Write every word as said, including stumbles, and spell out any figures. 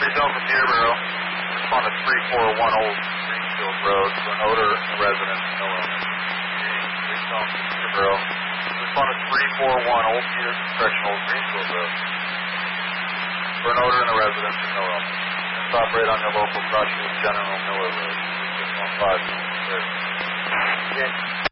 zone from Peterborough. Respond to three four one Old Greenfield Road for an odor in the residence, no illness. Three zone from Peterborough. Respond to three four one Old Peters Correctional Greenfield Road for an odor in the residence, no illness. And stop right on your local crossing General Miller Road. six one five. Good.